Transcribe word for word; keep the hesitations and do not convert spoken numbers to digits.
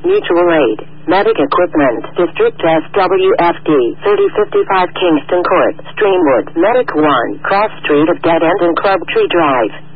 Mutual Aid, Medic Equipment, District S W F D, thirty fifty-five Kingston Court, Streamwood, Medic one, Cross Street of Dead End and Club Tree Drive.